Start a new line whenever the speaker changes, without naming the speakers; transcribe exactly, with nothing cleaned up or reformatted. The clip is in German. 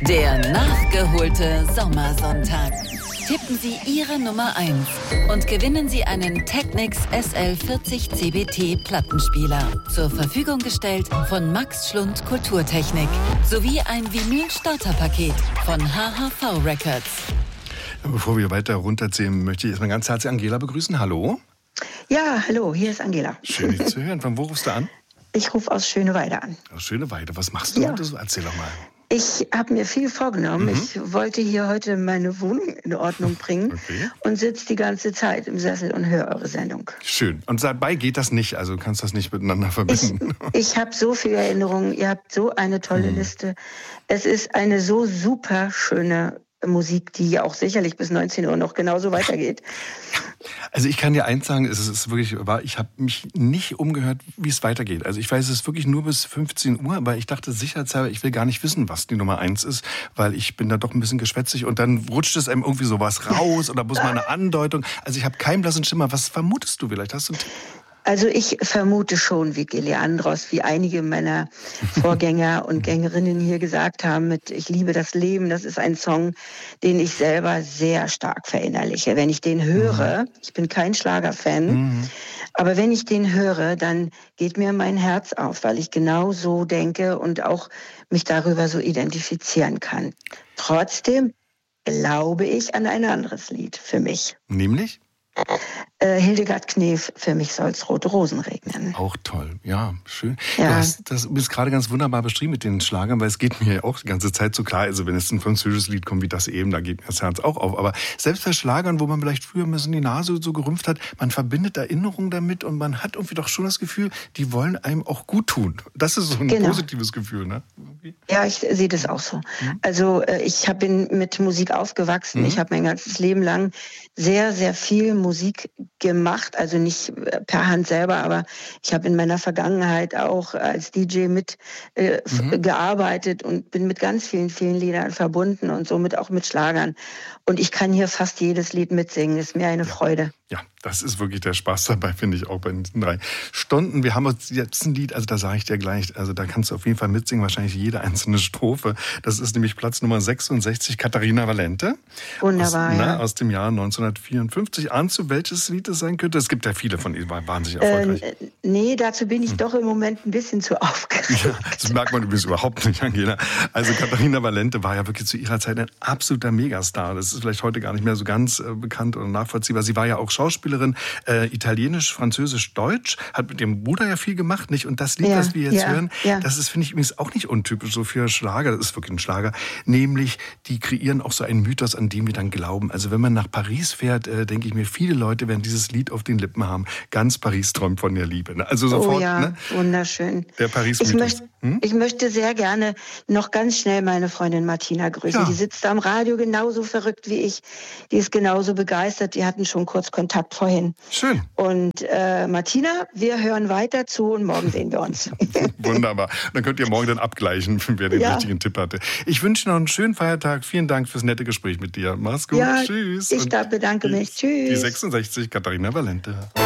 Der nachgeholte Sommersonntag. Tippen Sie Ihre Nummer eins und gewinnen Sie einen Technics S L vierzig C B T Plattenspieler. Zur Verfügung gestellt von Max Schlund Kulturtechnik. Sowie ein Vinyl-Starterpaket von H H V Records.
Bevor wir weiter runterzählen, möchte ich erstmal ganz herzlich Angela begrüßen. Hallo.
Ja, hallo, hier ist Angela.
Schön, dich zu hören. Von wo rufst du an?
Ich rufe aus Schöneweide an.
Aus Schöneweide. Was machst du
Ja.
heute so? Erzähl doch mal.
Ich habe mir viel vorgenommen.
Mhm.
Ich wollte hier heute meine Wohnung in Ordnung bringen
Okay.
und sitze die ganze Zeit im Sessel und höre eure Sendung.
Schön. Und dabei geht das nicht, also du kannst das nicht miteinander
Ich,
verbinden.
ich habe so viele Erinnerungen. Ihr habt so eine tolle
Mhm.
Liste. Es ist eine so super schöne Musik, die ja auch sicherlich bis neunzehn Uhr noch genauso weitergeht.
Also ich kann dir eins sagen, es ist wirklich wahr, ich habe mich nicht umgehört, wie es weitergeht. Also ich weiß es ist wirklich nur bis fünfzehn Uhr, aber ich dachte sicherheitshalber, ich will gar nicht wissen, was die Nummer eins ist, weil ich bin da doch ein bisschen geschwätzig und dann rutscht es einem irgendwie sowas raus oder muss mal eine Andeutung. Also ich habe keinen blassen Schimmer. Was vermutest du vielleicht? Hast du einen Tipp?
Also ich vermute schon, wie Leandros, wie einige meiner Vorgänger und Gängerinnen hier gesagt haben, mit Ich liebe das Leben, das ist ein Song, den ich selber sehr stark verinnerliche. Wenn ich den höre, mhm. ich bin kein Schlagerfan, mhm. aber wenn ich den höre, dann geht mir mein Herz auf, weil ich genau so denke und auch mich darüber so identifizieren kann. Trotzdem glaube ich an ein anderes Lied für mich.
Nämlich?
Äh, Hildegard Knef, für mich soll's rote Rosen regnen.
Auch toll, ja, schön.
Ja.
Du hast das bist gerade ganz wunderbar beschrieben mit den Schlagern, weil es geht mir ja auch die ganze Zeit so klar. Also wenn es ein französisches Lied kommt wie das eben, da geht mir das Herz auch auf. Aber selbst bei Schlagern, wo man vielleicht früher ein bisschen die Nase so gerümpft hat, man verbindet Erinnerungen damit und man hat irgendwie doch schon das Gefühl, die wollen einem auch gut tun. Das ist so ein
Genau.
positives Gefühl, ne?
Ja, ich sehe das auch so. Mhm. Also ich hab, bin mit Musik aufgewachsen. Mhm. Ich habe mein ganzes Leben lang sehr, sehr viel Musik gemacht. Also nicht per Hand selber, aber ich habe in meiner Vergangenheit auch als D J mit äh, mhm. gearbeitet und bin mit ganz vielen, vielen Liedern verbunden und somit auch mit Schlagern. Und ich kann hier fast jedes Lied mitsingen. Ist mir eine
ja.
Freude.
Ja, das ist wirklich der Spaß dabei, finde ich auch bei diesen drei Stunden. Wir haben jetzt ein Lied, also da sage ich dir gleich, also da kannst du auf jeden Fall mitsingen, wahrscheinlich jede einzelne Strophe. Das ist nämlich Platz Nummer sechsundsechzig, Katharina Valente.
Wunderbar,
aus,
ja.
na, aus dem Jahr neunzehnhundertvierundfünfzig. Ahnst du, welches Lied es sein könnte? Es gibt ja viele von ihnen, war wahnsinnig erfolgreich.
Ähm, nee, dazu bin ich hm. doch im Moment ein bisschen zu aufgeregt.
Ja, das merkt man übrigens überhaupt nicht, Angela. Also Katharina Valente war ja wirklich zu ihrer Zeit ein absoluter Megastar. Das ist vielleicht heute gar nicht mehr so ganz äh, bekannt oder nachvollziehbar. Sie war ja auch Schauspielerin, äh, Italienisch, Französisch, Deutsch, hat mit ihrem Bruder ja viel gemacht, nicht? Und das Lied,
ja,
das wir jetzt
ja,
hören,
ja.
das ist, finde ich, übrigens auch nicht untypisch so für Schlager. Das ist wirklich ein Schlager. Nämlich, die kreieren auch so einen Mythos, an dem wir dann glauben. Also wenn man nach Paris fährt, äh, denke ich mir, viele Leute werden dieses Lied auf den Lippen haben. Ganz Paris träumt von der Liebe. Ne? Also sofort,
oh ja,
ne?
Wunderschön.
Der Paris-Mythos.
Ich, möcht, hm? ich möchte sehr gerne noch ganz schnell meine Freundin Martina grüßen.
Ja.
Die sitzt am Radio genauso verrückt wie ich. Die ist genauso begeistert. Die hatten schon kurz Kontakt vorhin.
Schön.
Und äh, Martina, wir hören weiter zu und morgen sehen wir uns.
Wunderbar. Dann könnt ihr morgen dann abgleichen, wer den ja. richtigen Tipp hatte. Ich wünsche noch einen schönen Feiertag. Vielen Dank fürs nette Gespräch mit dir. Mach's gut.
Ja,
Tschüss.
Ich da bedanke mich. Tschüss.
Die sechsundsechzig, Katharina Valente.